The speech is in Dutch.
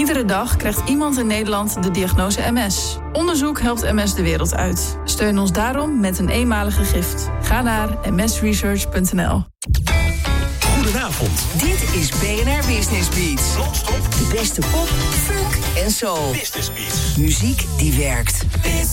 Iedere dag krijgt iemand in Nederland de diagnose MS. Onderzoek helpt MS de wereld uit. Steun ons daarom met een eenmalige gift. Ga naar msresearch.nl. Goedenavond. Dit is BNR Business Beats. Non-stop. De beste pop, funk en soul. Business Beats. Muziek die werkt.